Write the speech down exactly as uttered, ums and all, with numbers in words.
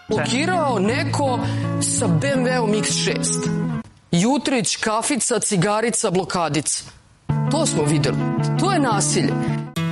Blokirao neko sa B M W-om iks šest. Jutrić, kafica, cigarica, blokadica. To smo videli. To je nasilje.